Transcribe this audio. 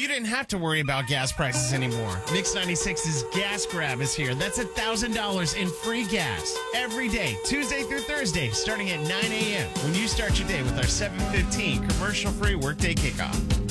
You didn't have to worry about gas prices anymore. Mix 96's Gas Grab is here. That's $1,000 in free gas every day, Tuesday through Thursday, starting at 9 a.m. when you start your day with our 7:15 commercial-free workday kickoff.